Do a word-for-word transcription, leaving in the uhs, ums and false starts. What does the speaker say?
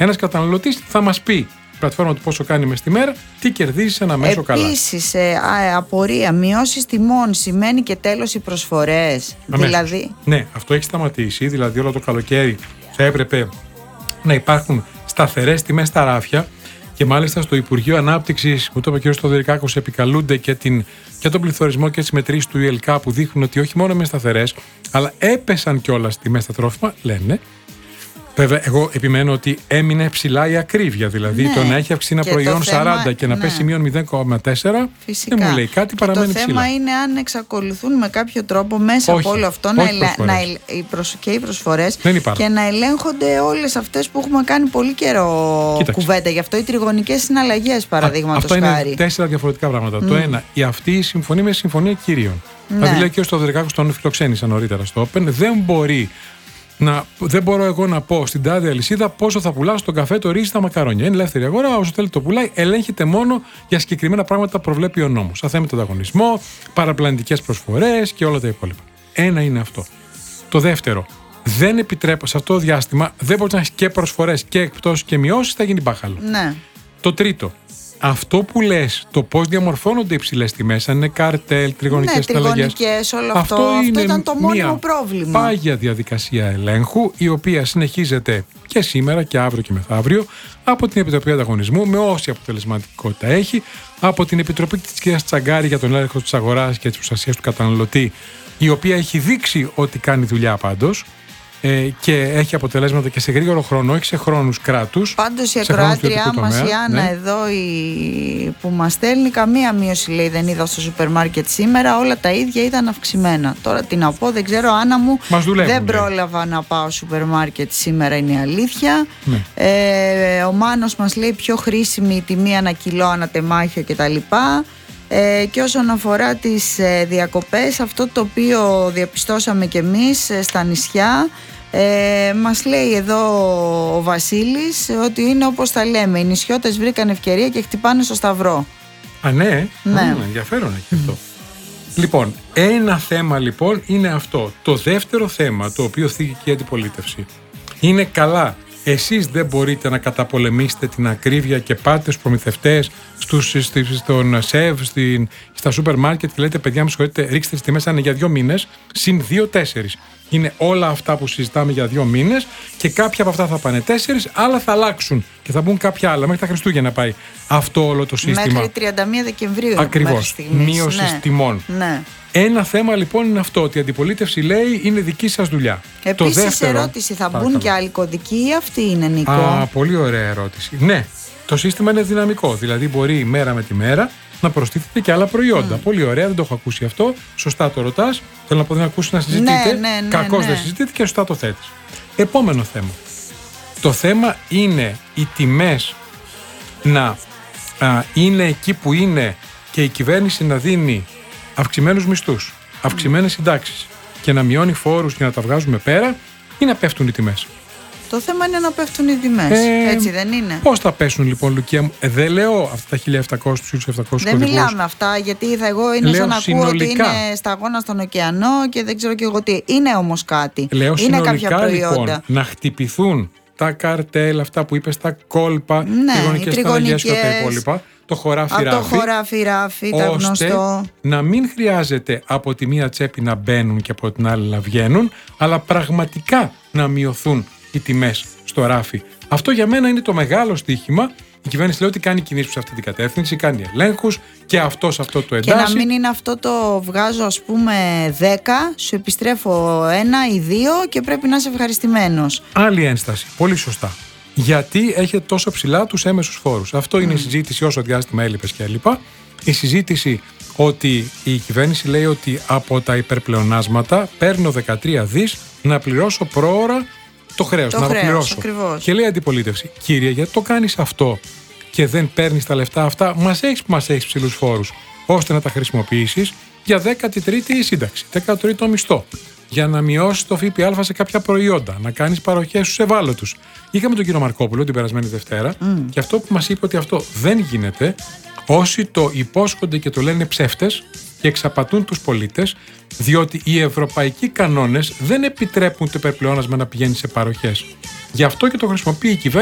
Ένας καταναλωτής θα μας πει η πλατφόρμα του πόσο κάνει μες τη μέρα, τι κερδίζει ένα μέσο Επίσης, καλά. Επίσης, ε, απορία, μειώσεις τιμών σημαίνει και τέλος οι προσφορές. Αμέσως. Δηλαδή. Ναι, αυτό έχει σταματήσει. Δηλαδή, όλο το καλοκαίρι θα έπρεπε να υπάρχουν σταθερές τιμές στα ράφια. Και μάλιστα στο Υπουργείο Ανάπτυξης, μου το είπε ο κ. Στοδωρικάκος, επικαλούνται και, την, και τον πληθωρισμό και τις μετρήσεις του ι ελ κέι που δείχνουν ότι όχι μόνο είναι σταθερές, αλλά έπεσαν κιόλας τιμές στα τρόφιμα, λένε. Βέβαια, εγώ επιμένω ότι έμεινε ψηλά η ακρίβεια. Δηλαδή, ναι, το να έχει αυξήσει ένα προϊόν θέμα, σαράντα και να ναι. πέσει μείον μηδέν κόμμα τέσσερα, φυσικά. Δεν μου λέει κάτι, και παραμένει ψηλά. Το θέμα είναι αν εξακολουθούν με κάποιο τρόπο μέσα όχι, από όλο αυτό να ελε... να ελε... και οι προσφορές και να ελέγχονται όλες αυτές που έχουμε κάνει πολύ καιρό. Κοίταξε. Κουβέντα. Γι' αυτό οι τριγωνικές συναλλαγές, παραδείγματος χάρη. Αυτό είναι τέσσερα διαφορετικά πράγματα. Mm. Το ένα, η αυτή η συμφωνία με συμφωνία κυρίων. Ναι. Δηλαδή, λέει και ο Στοδωρικάκος, τον φιλοξένησα νωρίτερα στο Open, δεν μπορεί. Να, δεν μπορώ εγώ να πω στην τάδε αλυσίδα πόσο θα πουλάω στον καφέ, το ρύζι, τα μακαρόνια. Είναι ελεύθερη αγορά, όσο θέλει το πουλάει, ελέγχεται μόνο για συγκεκριμένα πράγματα που προβλέπει ο νόμος. Αθέμητο ανταγωνισμό, παραπλανητικές προσφορές και όλα τα υπόλοιπα. Ένα είναι αυτό. Το δεύτερο, δεν επιτρέπω σε αυτό το διάστημα, δεν μπορεί να έχει και προσφορές και εκπτώσεις και μειώσεις, θα γίνει μπάχαλο. Ναι. Το τρίτο. Αυτό που λες, το πώς διαμορφώνονται οι υψηλές τιμές, αν είναι καρτέλ, τριγωνικές ναι, συναλλαγές. Τριγωνικές, όλο αυτό, αυτό, αυτό ήταν το μόνιμο πρόβλημα. Πάγια διαδικασία ελέγχου, η οποία συνεχίζεται και σήμερα και αύριο και μεθαύριο από την Επιτροπή Ανταγωνισμού, με όση αποτελεσματικότητα έχει, από την Επιτροπή της κυρίας Τσαγκάρη για τον έλεγχο της αγοράς και της προστασίας του καταναλωτή, η οποία έχει δείξει ότι κάνει δουλειά πάντως. Ε, και έχει αποτελέσματα και σε γρήγορο χρόνο, όχι σε χρόνους κράτους. Πάντως η ακροάτριά μας, η Άννα, ναι. εδώ η... που μας στέλνει, καμία μείωση λέει δεν είδα στο σούπερ μάρκετ σήμερα, όλα τα ίδια ήταν αυξημένα. Τώρα τι να πω, δεν ξέρω, Άννα μου, δουλεύουν, δεν πρόλαβα λέει. να πάω σούπερ μάρκετ σήμερα, είναι η αλήθεια. Ναι. Ε, ο Μάνος μας λέει πιο χρήσιμη η τιμή ανά κιλό, ανά τεμάχιο κτλ. Ε, και όσον αφορά τις ε, διακοπές, αυτό το οποίο διαπιστώσαμε κι εμείς ε, στα νησιά, ε, μας λέει εδώ ο Βασίλης ότι είναι όπως τα λέμε, οι νησιώτες βρήκαν ευκαιρία και χτυπάνε στο σταυρό. Α, ναι, ναι. Α, ενδιαφέρον και αυτό. Mm. Λοιπόν, ένα θέμα λοιπόν είναι αυτό. Το δεύτερο θέμα, το οποίο θίγει και η αντιπολίτευση, είναι καλά. Εσείς δεν μπορείτε να καταπολεμήσετε την ακρίβεια και πάτε στους προμηθευτές, στους, στον ΣΕΒ, στην, στα σούπερ μάρκετ και λέτε παιδιά μου συγχωρείτε, ρίξτε τις τιμές, αν είναι για δύο μήνες, συν δύο τέσσερις. Είναι όλα αυτά που συζητάμε για δύο μήνες και κάποια από αυτά θα πάνε τέσσερις, άλλα θα αλλάξουν και θα μπουν κάποια άλλα. Μέχρι τα Χριστούγεννα πάει αυτό όλο το σύστημα. Μέχρι τριάντα μία Δεκεμβρίου. Ακριβώς. Μείωση ναι. τιμών. Ναι. Ένα θέμα λοιπόν είναι αυτό, ότι η αντιπολίτευση λέει είναι δική σας δουλειά. Επίσης, το δεύτερο, ερώτηση, θα παρακαλώ. μπουν και άλλοι κωδικοί ή αυτή είναι, Νίκο? Α, πολύ ωραία ερώτηση. Ναι, το σύστημα είναι δυναμικό. Δηλαδή μπορεί μέρα με τη μέρα να προστίθεται και άλλα προϊόντα. Mm. Πολύ ωραία, δεν το έχω ακούσει αυτό. Σωστά το ρωτάς. Θέλω να πω δεν ακούσει να συζητείτε. Ναι, ναι, ναι, Κακώς ναι. δεν συζητείτε και σωστά το θέτεις. Επόμενο θέμα. Το θέμα είναι οι τιμές να α, είναι εκεί που είναι και η κυβέρνηση να δίνει αυξημένους μισθούς, αυξημένες συντάξεις και να μειώνει φόρους και να τα βγάζουμε πέρα ή να πέφτουν οι τιμές. Το θέμα είναι να πέφτουν οι τιμές, ε, έτσι δεν είναι? Πώς θα πέσουν λοιπόν, Λουκία μου? Ε, δεν λέω αυτά τα χίλια επτακόσια, τους επτακόσιους δεν κωδικούς. Μιλάμε αυτά, γιατί θα εγώ είναι λέω σαν να ακούω ότι είναι σταγόνα στον ωκεανό και δεν ξέρω και εγώ τι. Είναι όμως κάτι. Λέω είναι κάποια προϊόντα. Λοιπόν, να χτυπηθούν τα καρτέλ, αυτά που είπες, τα κόλπα, ναι, τριγωνικές συναλλαγές και τα υπόλοιπα. Το χωράφι ράφι, το χωράφι ράφι, τα γνωστό. Να μην χρειάζεται από τη μία τσέπη να μπαίνουν και από την άλλη να βγαίνουν, αλλά πραγματικά να μειωθούν οι τιμές στο ράφι. Αυτό για μένα είναι το μεγάλο στοίχημα. Η κυβέρνηση λέει ότι κάνει κινήσεις σε αυτή την κατεύθυνση, κάνει ελέγχους και αυτό σε αυτό το εντάσσει. Και να μην είναι αυτό το βγάζω ας πούμε δέκα, σου επιστρέφω ένα ή δύο και πρέπει να είσαι ευχαριστημένος. Άλλη ένσταση, πολύ σωστά. Γιατί έχετε τόσο ψηλά τους έμεσους φόρους. Αυτό είναι mm. η συζήτηση όσο διάστημα έλειπες και έλειπα. Η συζήτηση ότι η κυβέρνηση λέει ότι από τα υπερπλεονάσματα παίρνω δεκατρία δις να πληρώσω πρόωρα το χρέος. Το να χρέος, πληρώσω. Ακριβώς. Και λέει η αντιπολίτευση, κύριε, γιατί το κάνεις αυτό και δεν παίρνεις τα λεφτά αυτά, μας έχεις που μας έχεις ψηλούς φόρους, ώστε να τα χρησιμοποιήσεις για δέκατη τρίτη σύνταξη, δέκατο τρίτο μισθό. Για να μειώσεις το ΦΠΑ σε κάποια προϊόντα, να κάνεις παροχές στους ευάλωτους. Είχαμε τον κύριο Μαρκόπουλο την περασμένη Δευτέρα mm. και αυτό που μας είπε ότι αυτό δεν γίνεται, όσοι το υπόσχονται και το λένε ψεύτες και εξαπατούν τους πολίτες, διότι οι ευρωπαϊκοί κανόνες δεν επιτρέπουν το υπερπλεόνασμα να πηγαίνει σε παροχές. Γι' αυτό και το χρησιμοποιεί η κυβέρνηση.